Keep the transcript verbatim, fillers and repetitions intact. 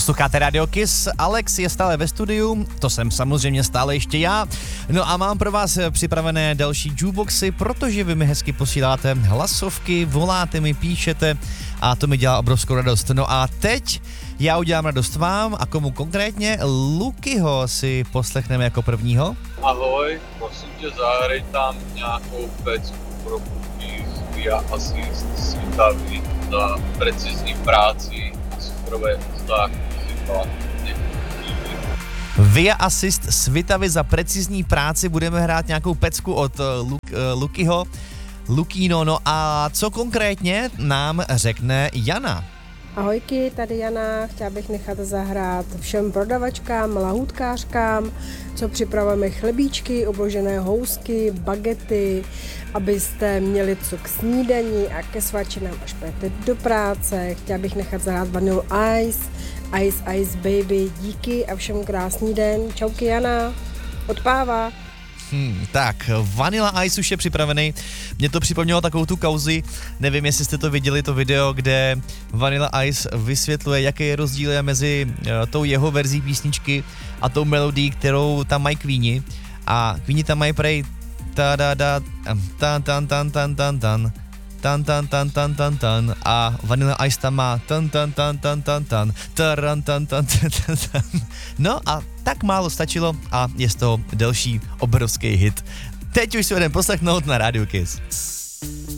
Posloucháte Radio Kiss, Alex je stále ve studiu, to jsem samozřejmě stále ještě já. No a mám pro vás připravené další jukeboxy, protože vy mi hezky posíláte hlasovky, voláte mi, píšete a to mi dělá obrovskou radost. No a teď já udělám radost vám a komu konkrétně? Lukyho si poslechneme jako prvního. Ahoj, prosím tě, zahraj tam nějakou pecku pro kluky z Via Assist Svitavy za precizní práci a cukrový vztah. Via Assist Svitavy za precizní práci, budeme hrát nějakou pecku od uh, Luk, uh, Lukyho. Lukino, no a co konkrétně nám řekne Jana? Ahojky, tady Jana, chtěla bych nechat zahrát všem prodavačkám, lahůdkářkám, co připravujeme chlebíčky, obložené housky, bagety, abyste měli co k snídani a ke svačinám, až půjdete do práce. Chtěla bych nechat zahrát Vanilla Ice, Ice Ice Baby, díky a všem krásný den. Čauky Jana, od Páva. Hmm, tak, Vanilla Ice už je připravený. Mně to připomnělo takovou tu kauzi, nevím, jestli jste to viděli, to video, kde Vanilla Ice vysvětluje, jaký je rozdíl mezi uh, tou jeho verzí písničky a tou melodií, kterou tam mají Queeni. A Queeni tam mají prej ta da da tan tan tan tan tan tan tan tan tan tan tan tan a Vanilla Ice tam má tan tan tan tan tan tan taran tan tan tan tan tan. No a tak málo stačilo a je z toho delší obrovský hit. Teď už si budeme poslechnout na Radio Kiss.